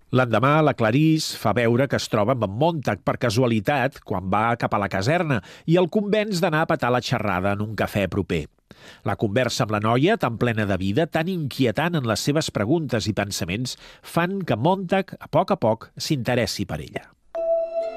L'endemà, la Clarisse fa veure que es troba amb en Montag per casualitat quan va cap a la caserna i el convenç d'anar a petar la xerrada en un cafè proper. La conversa amb la noia, tan plena de vida, tan inquietant en les seves preguntes i pensaments, fan que Montag, a poc s'interessi per ella.